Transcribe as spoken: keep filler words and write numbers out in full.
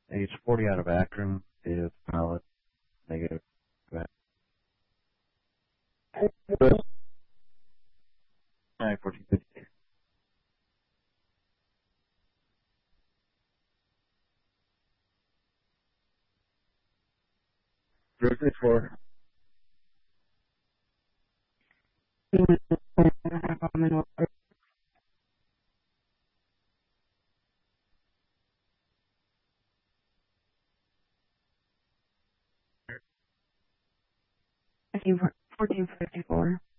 Age forty out of Akron is valid. Negative. Nine fourteen fifty. Zero six four. fourteen fifty-four.